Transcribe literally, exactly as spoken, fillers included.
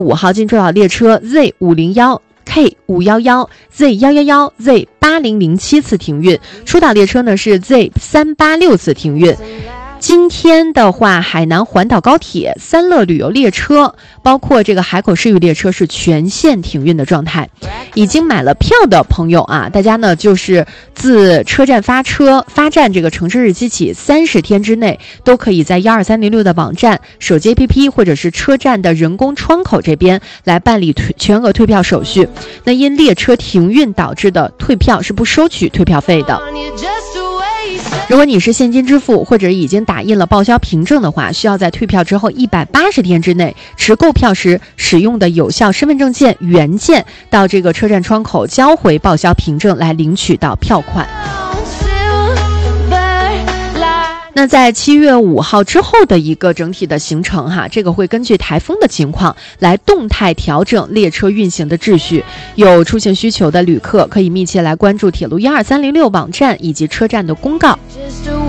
五号进出岛列车 Z 五零一 K 五一一 Z 一一一 Z 八零零七次停运，出岛列车呢是 Z 三八六次停运。今天的话，海南环岛高铁、三乐旅游列车，包括这个海口市域列车是全线停运的状态。已经买了票的朋友啊，大家呢就是自车站发车发站这个乘车日期起三十天之内，都可以在一二三零六的网站、手机 A P P 或者是车站的人工窗口这边来办理退全额退票手续。那因列车停运导致的退票是不收取退票费的。如果你是现金支付或者已经打印了报销凭证的话，需要在退票之后一百八十天之内持购票时使用的有效身份证件原件到这个车站窗口交回报销凭证来领取到票款。那在七月五号之后的一个整体的行程哈，这个会根据台风的情况来动态调整列车运行的秩序。有出行需求的旅客可以密切来关注铁路一二三零六网站以及车站的公告。